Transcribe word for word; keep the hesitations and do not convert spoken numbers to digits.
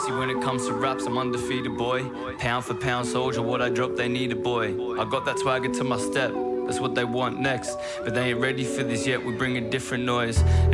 See, when it comes to raps, I'm undefeated, boy. Pound for pound soldier, what I drop, they need a boy. I got that swagger to my step, that's what they want next. But they ain't ready for this yet, we bring a different noise.